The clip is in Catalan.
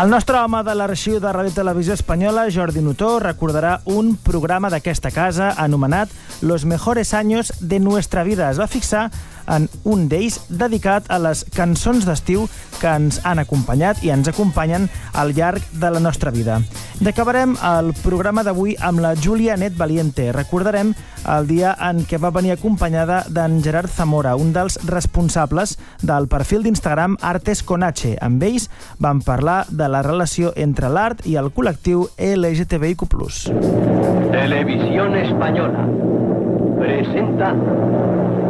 El nostre home de l'arxiu de Ràdio Televisió Espanyola, Jordi Nutó, recordarà un programa d'aquesta casa anomenat Los mejores años de nuestra vida. Es va fixar en un d'ells dedicat a les cançons d'estiu que ens han acompanyat i ens acompanyen al llarg de la nostra vida. I acabarem el programa d'avui amb la Júlia Net Valiente. Recordarem el dia en què va venir acompanyada d'en Gerard Zamora, un dels responsables del perfil d'Instagram Artes con H. Amb ells vam parlar de la relació entre l'art i el col·lectiu LGTBIQ+. Televisión Española presenta